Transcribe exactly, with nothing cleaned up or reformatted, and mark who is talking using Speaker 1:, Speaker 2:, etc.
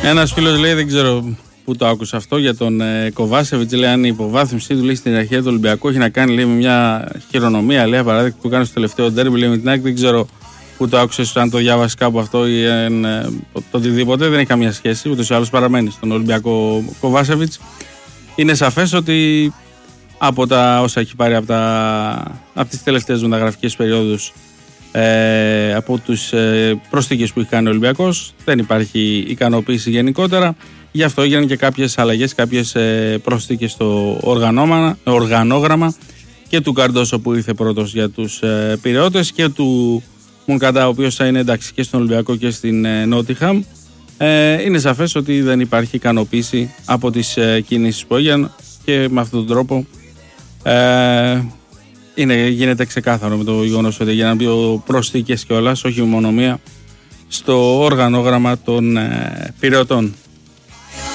Speaker 1: Ένας φίλος λέει, δεν ξέρω πού το άκουσα αυτό, για τον ε, Κοβάσεβιτς. Λέει, αν η υποβάθμιση του λέει στην αρχαία του Ολυμπιακού έχει να κάνει λέει, με μια χειρονομία, λέει, παράδειγμα που κάνει στο τελευταίο ντέρμπι, λέει, με την ΑΕΚ. Δεν ξέρω πού το άκουσες, αν το διάβασες κάπου αυτό ή ε, ε, το, το οτιδήποτε. Δεν έχει καμία σχέση. Ούτως ή άλλως παραμένει στον Ολυμπιακό Κοβάσεβιτς. Είναι σαφές ότι από τα όσα έχει πάρει από, τα, από τις τελευταίες μεταγραφικές περιόδους, ε, από τους ε, προσθήκες που έχει κάνει ο Ολυμπιακός, δεν υπάρχει ικανοποίηση γενικότερα. Γι' αυτό έγιναν και κάποιες αλλαγές, κάποιες ε, προσθήκες στο οργανόγραμμα και του Καρντόσο που ήρθε πρώτος για τους ε, Πειραιώτες και του Μουνκαντά, ο οποίος θα είναι εντάξει και στον Ολυμπιακό και στην ε, Νότιχαμ. Ε, είναι σαφές ότι δεν υπάρχει ικανοποίηση από τις ε, κινήσεις που έγιναν και με αυτόν τον τρόπο ε, είναι, γίνεται ξεκάθαρο με το γεγονός ότι έγιναν δύο προσθήκες κιόλας, όχι μόνο μία, στο οργανόγραμμα των ε, Πειραιωτών.